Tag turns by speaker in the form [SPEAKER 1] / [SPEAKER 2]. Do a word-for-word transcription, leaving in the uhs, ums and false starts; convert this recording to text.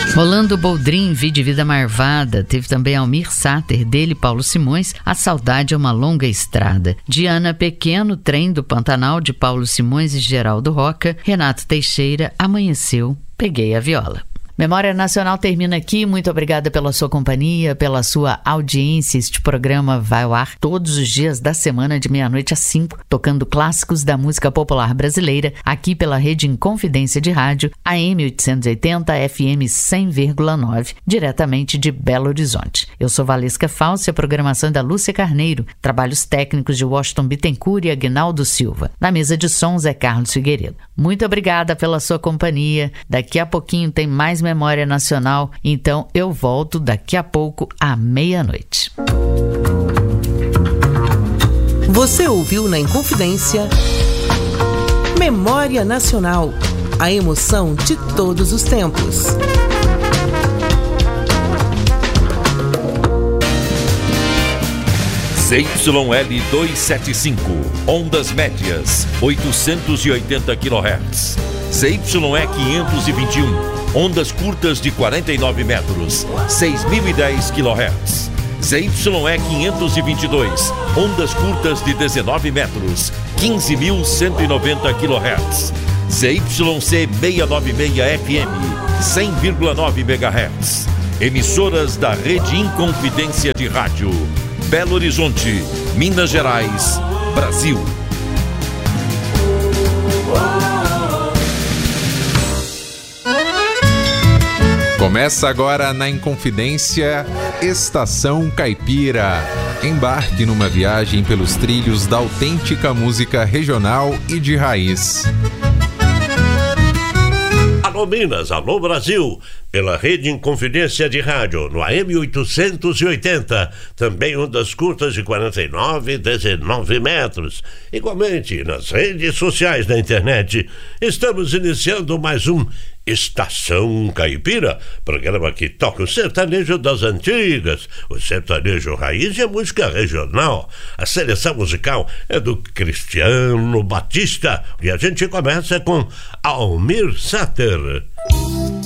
[SPEAKER 1] Rolando Boldrin, Vi de Vida Marvada. Teve também Almir Sater, dele Paulo Simões, A Saudade é uma Longa Estrada. Diana Pequeno, Trem do Pantanal, de Paulo Simões e Geraldo Roca. Renato Teixeira, Amanheceu, Peguei a Viola. Memória Nacional termina aqui. Muito obrigada pela sua companhia, pela sua audiência. Este programa vai ao ar todos os dias da semana, de meia-noite às cinco, tocando clássicos da música popular brasileira, aqui pela Rede Inconfidência de Rádio, A M oitocentos e oitenta, F M cem vírgula nove, diretamente de Belo Horizonte. Eu sou Valesca Falsi, a programação é da Lúcia Carneiro, trabalhos técnicos de Washington Bittencourt e Aguinaldo Silva. Na mesa de sons é Carlos Figueiredo. Muito obrigada pela sua companhia. Daqui a pouquinho tem mais Memória Nacional, então eu volto daqui a pouco à meia-noite.
[SPEAKER 2] Você ouviu na Inconfidência Memória Nacional, a emoção de todos os tempos.
[SPEAKER 3] Z Y L duzentos e setenta e cinco, ondas médias, oitocentos e oitenta quilohertz. Z Y E quinhentos e vinte e um, ondas curtas de quarenta e nove metros, seis mil e dez quilohertz. Z Y E quinhentos e vinte e dois, ondas curtas de dezenove metros, quinze mil cento e noventa quilohertz. Z Y C seiscentos e noventa e seis F M, cem vírgula nove megahertz. Emissoras da Rede Inconfidência de Rádio. Belo Horizonte, Minas Gerais, Brasil.
[SPEAKER 4] Começa agora na Inconfidência, Estação Caipira. Embarque numa viagem pelos trilhos da autêntica música regional e de raiz.
[SPEAKER 5] Alô Minas, alô Brasil, pela Rede Inconfidência de Rádio, no A M oitocentos e oitenta, também ondas curtas de quarenta e nove e dezenove metros. Igualmente nas redes sociais da internet, estamos iniciando mais um Estação Caipira, programa que toca o sertanejo das antigas, o sertanejo raiz e a música regional. A seleção musical é do Cristiano Batista e a gente começa com Almir Sater.